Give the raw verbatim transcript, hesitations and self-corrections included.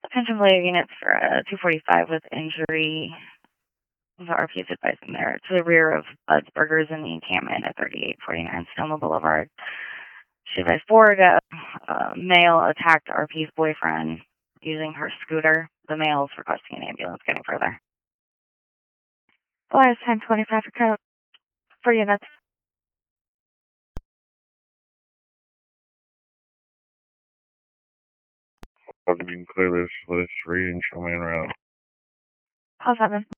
Attention Blair units for uh, two forty-five with injury. The R P is advising there to the rear of Bud's Burgers in the encampment at thirty-eight forty-nine Stoma Boulevard. She advised Ford, uh, uh, male attacked R P's boyfriend using her scooter. The male is requesting an ambulance getting further. Last ten twenty-five for code for units. If you can clear this, let us read and show me around. Call seven.